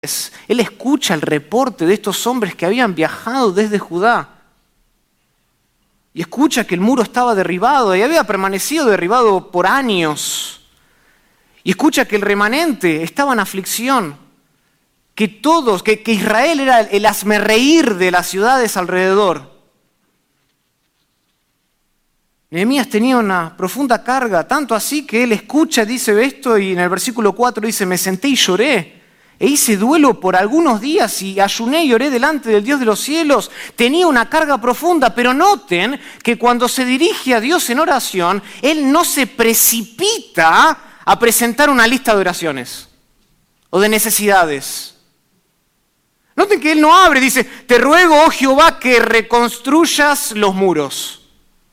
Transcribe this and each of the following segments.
Él escucha el reporte de estos hombres que habían viajado desde Judá. Y escucha que el muro estaba derribado y había permanecido derribado por años. Y escucha que el remanente estaba en aflicción. Que Israel era el hazmerreír de las ciudades alrededor. Nehemías tenía una profunda carga, tanto así que él escucha, dice esto, y en el versículo 4 dice: me senté y lloré. E hice duelo por algunos días y ayuné y oré delante del Dios de los cielos. Tenía una carga profunda, pero noten que cuando se dirige a Dios en oración, Él no se precipita a presentar una lista de oraciones o de necesidades. Noten que Él no abre, dice: te ruego, oh Jehová, que reconstruyas los muros.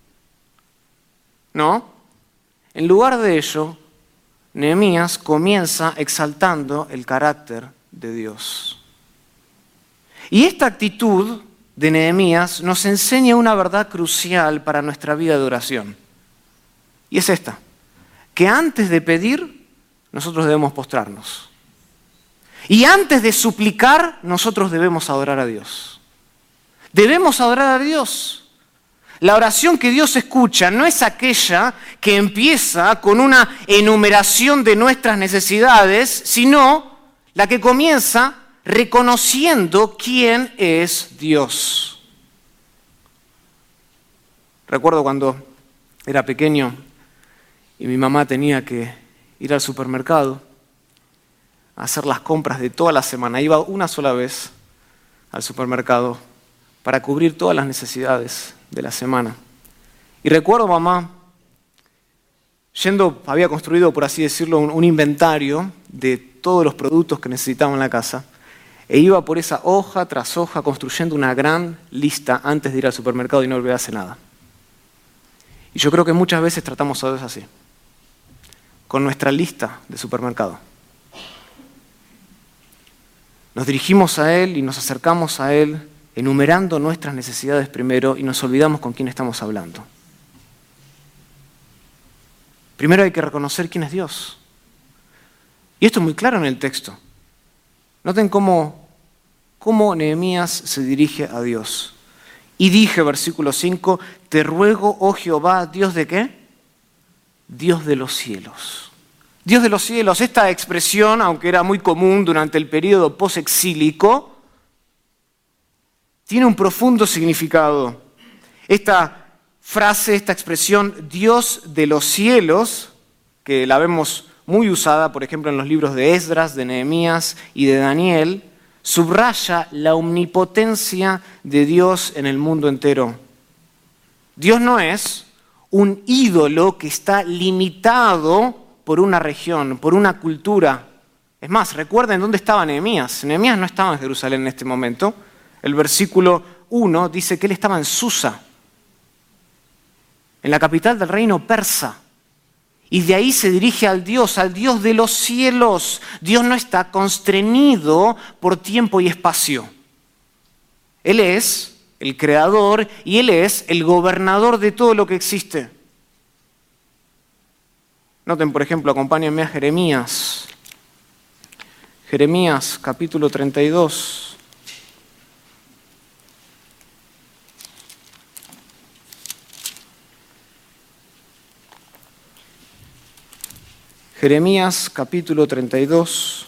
No, en lugar de ello, Nehemías comienza exaltando el carácter de Dios. Y esta actitud de Nehemías nos enseña una verdad crucial para nuestra vida de oración. Y es esta: que antes de pedir, nosotros debemos postrarnos. Y antes de suplicar, nosotros debemos adorar a Dios. Debemos adorar a Dios. La oración que Dios escucha no es aquella que empieza con una enumeración de nuestras necesidades, sino la que comienza reconociendo quién es Dios. Recuerdo cuando era pequeño y mi mamá tenía que ir al supermercado a hacer las compras de toda la semana. Iba una sola vez al supermercado para cubrir todas las necesidades de la semana. Y recuerdo mamá había construido, por así decirlo, un inventario de todos los productos que necesitaba en la casa, e iba por esa hoja tras hoja construyendo una gran lista antes de ir al supermercado y no olvidarse nada. Y yo creo que muchas veces tratamos a Dios así, con nuestra lista de supermercado. Nos dirigimos a Él y nos acercamos a Él enumerando nuestras necesidades primero y nos olvidamos con quién estamos hablando. Primero hay que reconocer quién es Dios. Y esto es muy claro en el texto. Noten cómo Nehemías se dirige a Dios. Y dije, versículo 5, te ruego, oh Jehová, ¿Dios de qué? Dios de los cielos. Dios de los cielos. Esta expresión, aunque era muy común durante el período posexílico, tiene un profundo significado. Esta frase, esta expresión, Dios de los cielos, que la vemos muy usada, por ejemplo, en los libros de Esdras, de Nehemías y de Daniel, subraya la omnipotencia de Dios en el mundo entero. Dios no es un ídolo que está limitado por una región, por una cultura. Es más, recuerden dónde estaba Nehemías. Nehemías no estaba en Jerusalén en este momento. El versículo 1 dice que él estaba en Susa, en la capital del reino persa. Y de ahí se dirige al Dios de los cielos. Dios no está constreñido por tiempo y espacio. Él es el creador y Él es el gobernador de todo lo que existe. Noten, por ejemplo, acompáñenme a Jeremías. Jeremías, capítulo 32. Jeremías capítulo 32,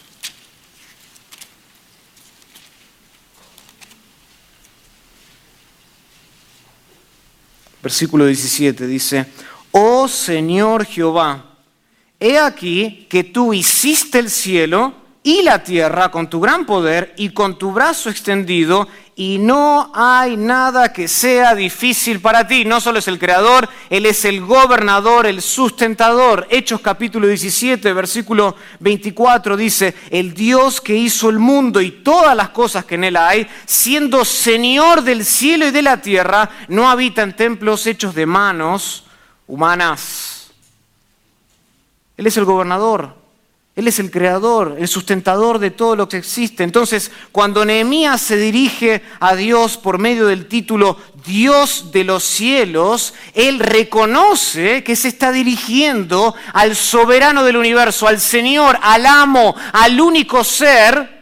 versículo 17 dice: Oh Señor Jehová, he aquí que tú hiciste el cielo y la tierra con tu gran poder y con tu brazo extendido, y no hay nada que sea difícil para ti. No solo es el creador, Él es el gobernador, el sustentador. Hechos capítulo 17, versículo 24 dice: el Dios que hizo el mundo y todas las cosas que en él hay, siendo Señor del cielo y de la tierra, no habita en templos hechos de manos humanas. Él es el gobernador. Él es el creador, el sustentador de todo lo que existe. Entonces, cuando Nehemías se dirige a Dios por medio del título Dios de los cielos, él reconoce que se está dirigiendo al soberano del universo, al Señor, al amo, al único ser